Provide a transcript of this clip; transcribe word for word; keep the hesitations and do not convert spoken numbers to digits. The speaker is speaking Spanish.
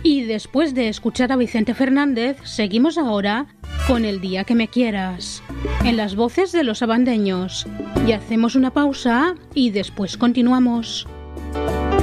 Y después de escuchar a Vicente Fernández, seguimos ahora con El día que me quieras, en las voces de Los Abandeños. Y hacemos una pausa y después continuamos.